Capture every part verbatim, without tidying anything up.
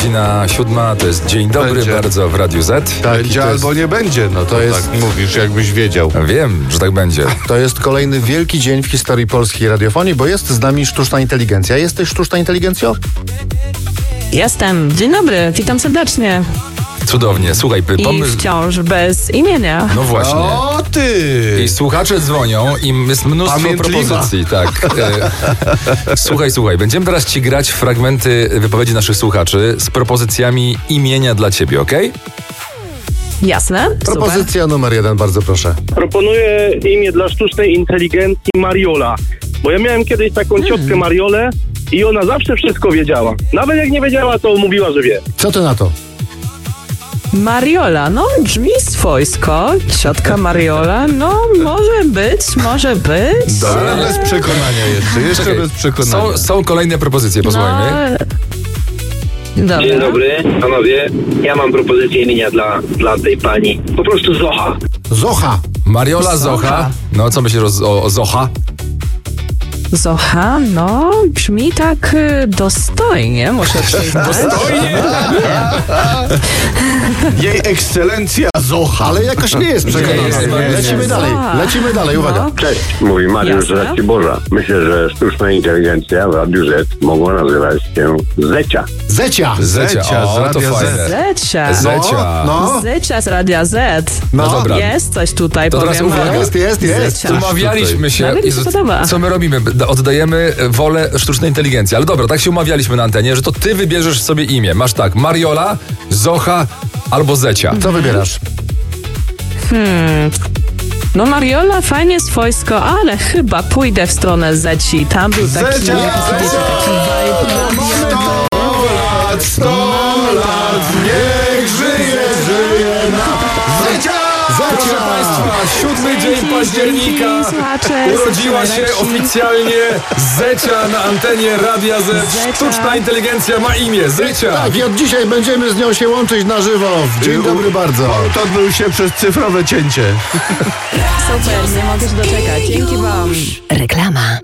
godzina siódma, to jest Dzień Dobry Będzie. bardzo w Radiu Z. Tak, będzie jest- albo nie będzie, no to, To jest- tak mówisz, jakbyś wiedział. Wiem, że tak będzie. To jest kolejny wielki dzień w historii polskiej radiofonii, bo jest z nami sztuczna inteligencja. Jesteś sztuczna inteligencjo? Jestem. Dzień dobry, witam serdecznie. Cudownie. Słuchaj, I pomysł... wciąż bez imienia. No właśnie. O ty! I słuchacze dzwonią i jest mnóstwo Pamiętliwa. propozycji. Tak. E, słuchaj, słuchaj, będziemy teraz ci grać fragmenty wypowiedzi naszych słuchaczy z propozycjami imienia dla ciebie, okej? Jasne? Super. Propozycja numer jeden, bardzo proszę. Proponuję imię dla sztucznej inteligencji Mariola. Bo ja miałem kiedyś taką ciotkę Mariolę i ona zawsze wszystko wiedziała. Nawet jak nie wiedziała, to mówiła, że wie. Co ty na to? Mariola, no brzmi swojsko. Ciotka Mariola, no może być, może być. Ale bez przekonania jeszcze, jeszcze Czekaj, bez przekonania. Są, są kolejne propozycje, posłuchajmy. No, dobra. Dzień dobry, panowie. Ja mam propozycję imienia dla, dla tej pani. Po prostu Zocha. Zocha. Mariola Zocha. Zocha. No, co myślisz o, o, o Zocha? Zocha, no brzmi tak y, dostojnie, muszę przyznać. Dostojnie? Jej ekscelencja Zocha. Ale jakoś nie jest przekonana. Nie, nie, nie, nie. Lecimy dalej, Zocha. lecimy dalej, uwaga. No. Cześć, mówi Mariusz Jasne. z Raciborza. Myślę, że sztuczna inteligencja w Radiu Z mogła nazywać się Zecia. Zecia. Zecia z o, to Radia fajne. Zecia. Zecia. No, Zecia z Radia Z. no. dobra. Jest coś tutaj, To teraz powiem wam. uwaga. Jest, jest, jest. Zecia. Umawialiśmy się. Nawet mi i się z- podoba. Co my robimy? Da- Oddajemy wolę sztucznej inteligencji. Ale dobra, tak się umawialiśmy na antenie, że to ty wybierzesz sobie imię. Masz tak, Mariola, Zocha albo Zecia. Co wybierasz? No Mariola fajnie swojsko, ale chyba pójdę w stronę Zeci. Tam był taki... Zecia! taki vibe. sto lat, niech żyje, żyje nam. Zecia! Proszę Państwa, siódmy dzień października Słuchacze, urodziła się najlepsi. oficjalnie Zecia na antenie Radia Z. Zecia. Sztuczna inteligencja ma imię, Zecia. Tak, i od dzisiaj będziemy z nią się łączyć na żywo. Dzień dobry bardzo. To odbył się przez cyfrowe cięcie. Super, nie mogę się doczekać. Dzięki wam. Reklama.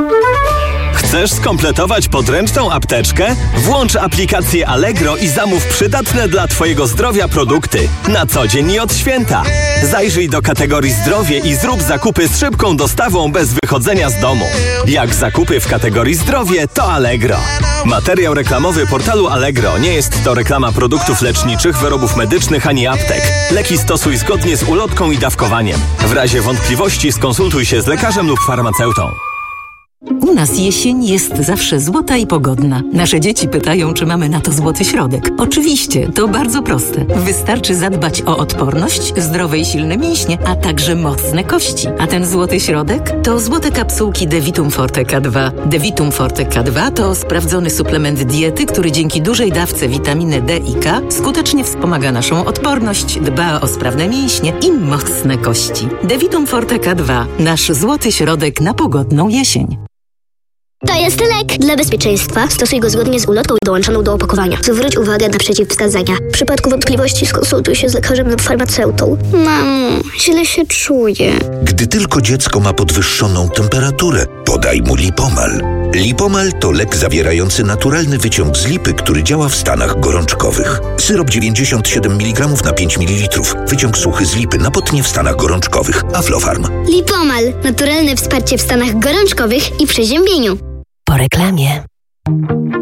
Chcesz skompletować podręczną apteczkę? Włącz aplikację Allegro i zamów przydatne dla Twojego zdrowia produkty. Na co dzień i od święta. Zajrzyj do kategorii zdrowie i zrób zakupy z szybką dostawą bez wychodzenia z domu. Jak zakupy w kategorii zdrowie, to Allegro. Materiał reklamowy portalu Allegro nie jest to reklama produktów leczniczych, wyrobów medycznych ani aptek. Leki stosuj zgodnie z ulotką i dawkowaniem. W razie wątpliwości skonsultuj się z lekarzem lub farmaceutą. U nas jesień jest zawsze złota i pogodna. Nasze dzieci pytają, czy mamy na to złoty środek. Oczywiście, to bardzo proste. Wystarczy zadbać o odporność, zdrowe i silne mięśnie, a także mocne kości. A ten złoty środek to złote kapsułki Devitum Forte K dwa. Devitum Forte K dwa to sprawdzony suplement diety, który dzięki dużej dawce witaminy D i K skutecznie wspomaga naszą odporność, dba o sprawne mięśnie i mocne kości. Devitum Forte K dwa. Nasz złoty środek na pogodną jesień. To jest lek. Dla bezpieczeństwa stosuj go zgodnie z ulotką dołączoną do opakowania. Zwróć uwagę na przeciwwskazania. W przypadku wątpliwości skonsultuj się z lekarzem lub farmaceutą. Mamo, źle się czuję. Gdy tylko dziecko ma podwyższoną temperaturę, podaj mu Lipomal. Lipomal to lek zawierający naturalny wyciąg z lipy, który działa w stanach gorączkowych. Syrop dziewięćdziesiąt siedem miligramów na pięć mililitrów. Wyciąg suchy z lipy na potnie w stanach gorączkowych. Aflofarm. Lipomal. Naturalne wsparcie w stanach gorączkowych i przeziębieniu. Po reklamie.